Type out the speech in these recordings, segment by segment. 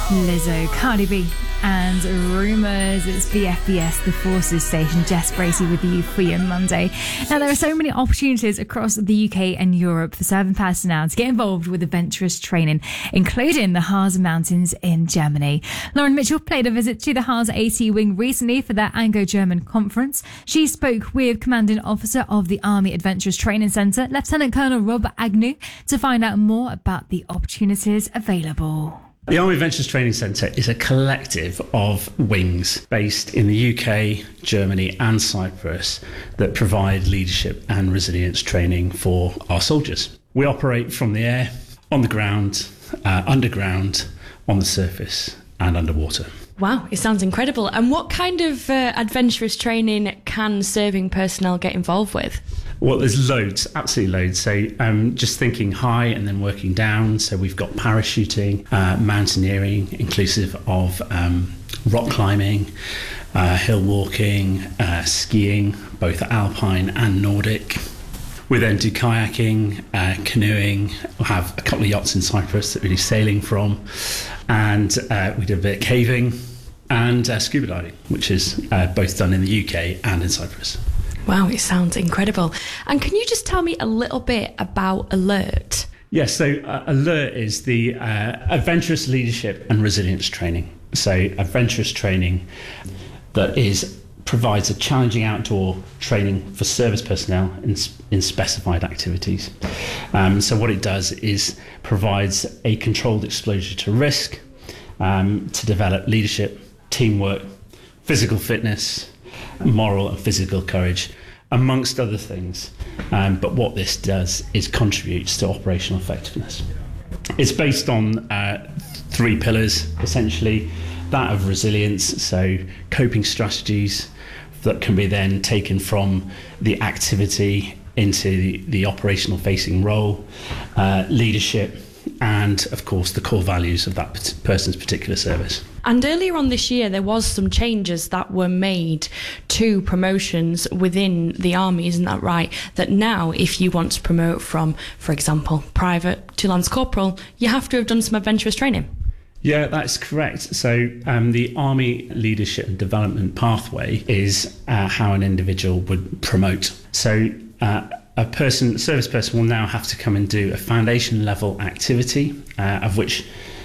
Lizzo, Cardi B and Rumours. It's the FBS, the Forces Station. Jess Bracey with you for your Monday. Now, there are so many opportunities across the UK and Europe for serving personnel to get involved with adventurous training, including the Harz Mountains in Germany. Lauren Mitchell paid a visit to the Harz AT Wing recently for their Anglo-German conference. She spoke with Commanding Officer of the Army Adventurous Training Centre, Lieutenant Colonel Rob Agnew, to find out more about the opportunities available. The Army Adventurous Training Centre is a collective of wings based in the UK, Germany and Cyprus that provide leadership and resilience training for our soldiers. We operate from the air, on the ground, underground, on the surface and underwater. Wow, it sounds incredible. And what kind of adventurous training can serving personnel get involved with? Well, there's loads, absolutely loads. So just thinking high and then working down. So we've got parachuting, mountaineering, inclusive of rock climbing, hill walking, skiing, both alpine and Nordic. We then do kayaking, canoeing. We'll have a couple of yachts in Cyprus that we do sailing from. And we do a bit of caving and scuba diving, which is both done in the UK and in Cyprus. Wow, it sounds incredible. And can you just tell me a little bit about ALERT? Yes, so ALERT is the Adventurous Leadership and Resilience Training. So adventurous training that provides a challenging outdoor training for service personnel in specified activities. So what it does is provides a controlled exposure to risk, to develop leadership, teamwork, physical fitness, moral and physical courage, amongst other things. But what this does is contributes to operational effectiveness. It's based on 3 pillars, essentially. That of resilience, so coping strategies that can be then taken from the activity into the operational facing role, leadership, and of course the core values of that person's particular service. And earlier on this year, there was some changes that were made to promotions within the Army, isn't that right? That now, if you want to promote from, for example, private to Lance Corporal, you have to have done some adventurous training. Yeah, that's correct. So the Army Leadership and Development Pathway is how an individual would promote. So a service person will now have to come and do a foundation level activity, of which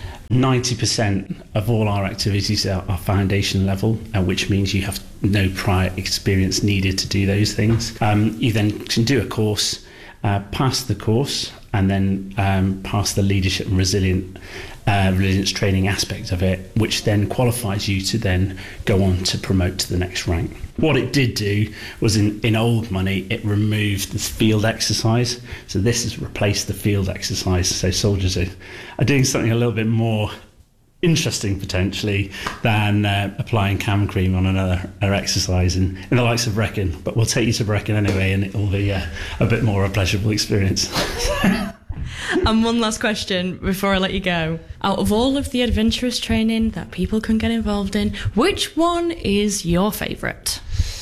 90% of all our activities are foundation level, which means you have no prior experience needed to do those things. You then can do a course, pass the course, and then pass the leadership and resilience training aspect of it, which then qualifies you to then go on to promote to the next rank. What it did do was in old money, it removed the field exercise. So this has replaced the field exercise. So soldiers are doing something a little bit more interesting potentially than applying cam cream on another exercise in the likes of Brecon. But we'll take you to Brecon anyway, and it'll be a bit more a pleasurable experience. And one last question before I let you go. Out of all of the adventurous training that people can get involved in, which one is your favourite?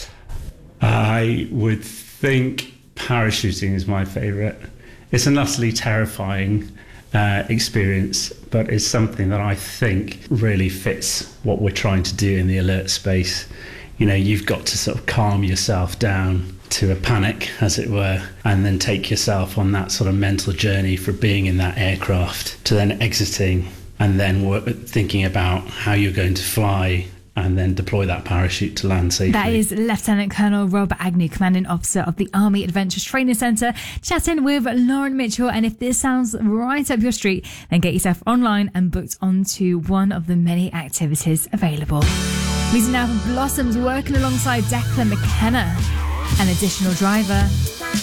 I would think parachuting is my favourite. It's an utterly terrifying experience, but it's something that I think really fits what we're trying to do in the ALERT space. You know, you've got to sort of calm yourself down to a panic, as it were, and then take yourself on that sort of mental journey for being in that aircraft to then exiting and then thinking about how you're going to fly and then deploy that parachute to land safely. That is Lieutenant Colonel Rob Agnew, Commanding Officer of the Army Adventurous Training Centre, chatting with Lauren Mitchell. And if this sounds right up your street, then get yourself online and booked onto one of the many activities available. Music now from Blossoms, working alongside Declan McKenna, an additional driver.